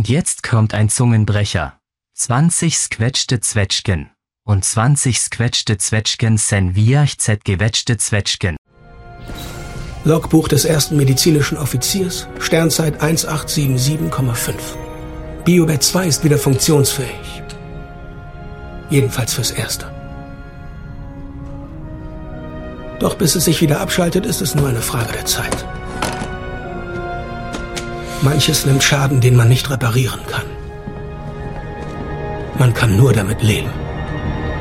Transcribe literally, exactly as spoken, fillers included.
Und jetzt kommt ein Zungenbrecher. zwanzig squetschte Zwetschgen. Und zwanzig squetschte Zwetschgen sen viach z gewetschte Zwetschgen. Logbuch des ersten medizinischen Offiziers, Sternzeit eins acht sieben sieben Komma fünf. Biobed zwei ist wieder funktionsfähig. Jedenfalls fürs Erste. Doch bis es sich wieder abschaltet, ist es nur eine Frage der Zeit. Manches nimmt Schaden, den man nicht reparieren kann. Man kann nur damit leben.